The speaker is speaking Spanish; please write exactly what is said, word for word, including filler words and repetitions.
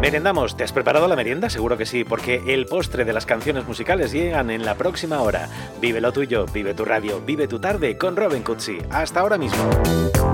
Merendamos. ¿Te has preparado la merienda? Seguro que sí, porque el postre de las canciones musicales llegan en la próxima hora. Vive lo tuyo, vive tu radio, vive tu tarde con Robin Cutsi. Hasta ahora mismo.